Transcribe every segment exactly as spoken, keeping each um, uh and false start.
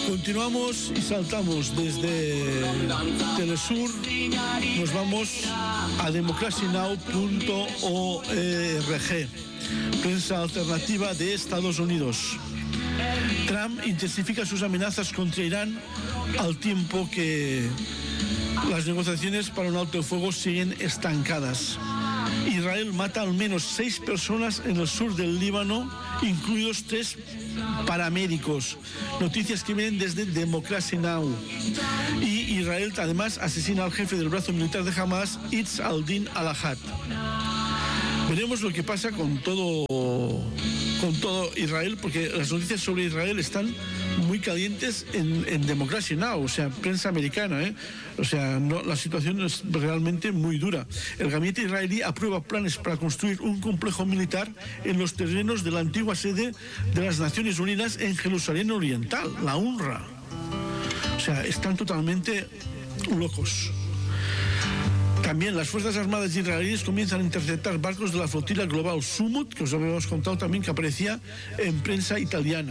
Continuamos y saltamos desde Telesur, nos vamos a democracy now punto org, prensa alternativa de Estados Unidos. Trump intensifica sus amenazas contra Irán al tiempo que las negociaciones para un alto el fuego siguen estancadas. Israel mata al menos seis personas en el sur del Líbano, incluidos tres paramédicos. Noticias que vienen desde Democracy Now! Y Israel además asesina al jefe del brazo militar de Hamas, Izz al-Din al-Ahad. Veremos lo que pasa con todo, con todo Israel, porque las noticias sobre Israel están muy calientes en, en Democracy Now!, o sea, prensa americana, ¿eh? O sea, no, la situación es realmente muy dura. El gabinete israelí aprueba planes para construir un complejo militar en los terrenos de la antigua sede de las Naciones Unidas en Jerusalén Oriental, la UNRWA. O sea, están totalmente locos. También las Fuerzas Armadas israelíes comienzan a interceptar barcos de la flotilla global Sumut, que os habíamos contado también que aparecía en prensa italiana.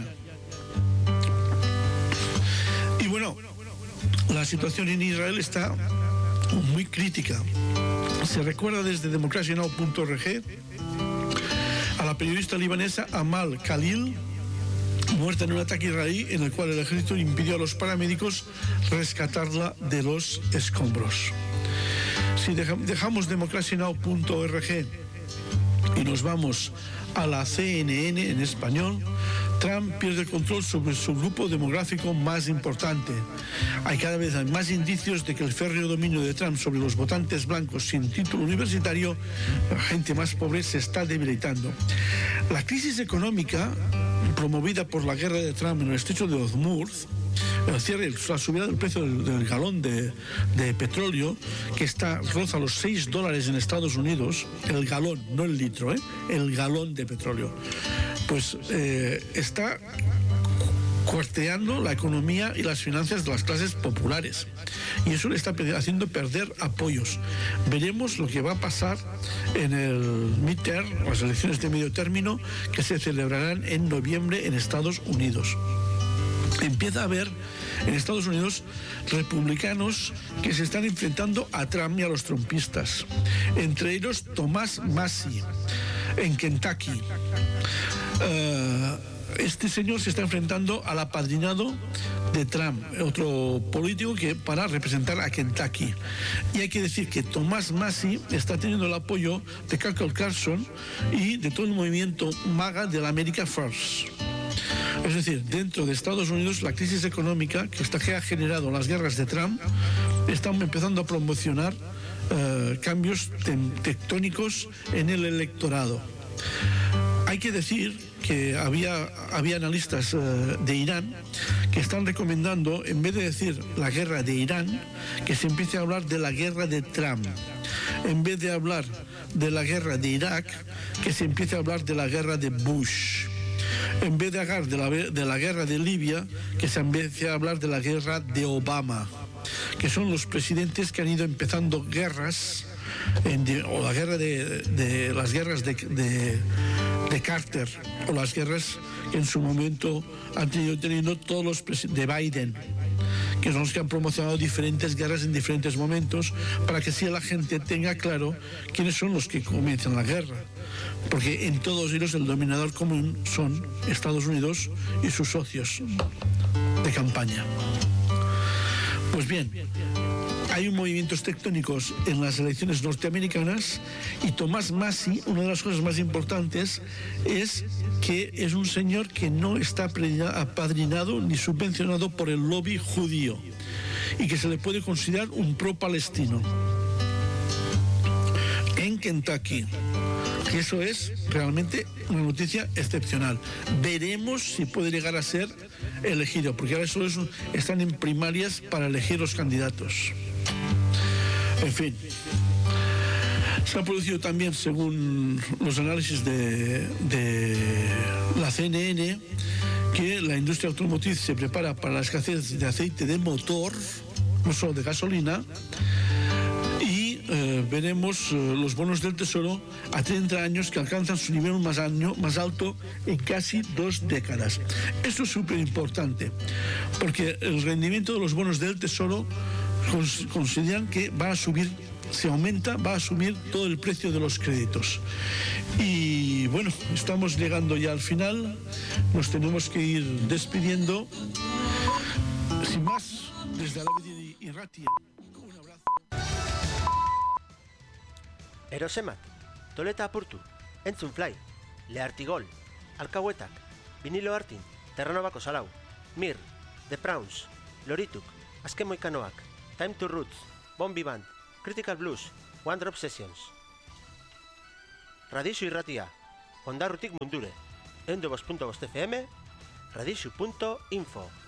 Y bueno, la situación en Israel está muy crítica. Se recuerda desde democracy now punto org a la periodista libanesa Amal Khalil, muerta en un ataque israelí en el cual el ejército impidió a los paramédicos rescatarla de los escombros. Si dejamos democracy now punto org y nos vamos a la C N N en español, Trump pierde el control sobre su grupo demográfico más importante. Hay cada vez más indicios de que el férreo dominio de Trump sobre los votantes blancos sin título universitario, la gente más pobre, se está debilitando. La crisis económica promovida por la guerra de Trump en el estrecho de Hormuz, el cierre, la subida del precio del, del galón de, de petróleo, que está roza los seis dólares en Estados Unidos, el galón, no el litro, ¿eh? el galón de petróleo, pues eh, está cuarteando la economía y las finanzas de las clases populares, y eso le está haciendo perder apoyos. Veremos lo que va a pasar en el midterm, las elecciones de medio término, que se celebrarán en noviembre en Estados Unidos. Empieza a haber en Estados Unidos republicanos que se están enfrentando a Trump y a los trumpistas, entre ellos Tomás Massey en Kentucky. Uh, este señor se está enfrentando al apadrinado de Trump, otro político que para representar a Kentucky. Y hay que decir que Tomás Massey está teniendo el apoyo de Tucker Carlson y de todo el movimiento MAGA de la America First. Es decir, dentro de Estados Unidos, la crisis económica que, está, que ha generado las guerras de Trump está empezando a promocionar uh, cambios tectónicos en el electorado. Hay que decir que había, había analistas uh, de Irán que están recomendando, en vez de decir la guerra de Irán, que se empiece a hablar de la guerra de Trump. En vez de hablar de la guerra de Irak, que se empiece a hablar de la guerra de Bush. En vez de hablar de la, de la guerra de Libia, que se empiece a hablar de la guerra de Obama, que son los presidentes que han ido empezando guerras, en, o la guerra de, de las guerras de, de, de Carter, o las guerras que en su momento han tenido teniendo todos los de Biden, que son los que han promocionado diferentes guerras en diferentes momentos, para que así la gente tenga claro quiénes son los que comienzan la guerra. Porque en todos ellos el dominador común son Estados Unidos y sus socios de campaña. Pues bien, hay movimientos tectónicos en las elecciones norteamericanas, y Tomás Massey, una de las cosas más importantes es que es un señor que no está apadrinado ni subvencionado por el lobby judío, y que se le puede considerar un pro-palestino. En Kentucky. Que eso es realmente una noticia excepcional. Veremos si puede llegar a ser elegido, porque ahora solo es un, están en primarias para elegir los candidatos. En fin, se ha producido también, según los análisis de, de la C N N, que la industria automotriz se prepara para la escasez de aceite de motor, no solo de gasolina, y eh, veremos eh, los bonos del Tesoro a treinta años que alcanzan su nivel más, año, más alto en casi dos décadas. Esto es súper importante, porque el rendimiento de los bonos del Tesoro cons consideran que va a subir, se aumenta, va a subir todo el precio de los créditos. Y bueno, estamos llegando ya al final, nos tenemos que ir despidiendo. Sin más, desde Alabedi y Ratia, un abrazo. Erosemat, Toleta apurtu, Entzun Fly, Leartigol, Alcahuetak, Vinilo Artin, Terranobako Salau, Mir, The Prawns, Lorituk, Azken Moikanoak, Time to Roots, Bombi Band, Critical Blues, One Drop Sessions. Radixu irratia, Ondarrutik mundure, ehun eta bost puntu bost F M, radixu puntu info.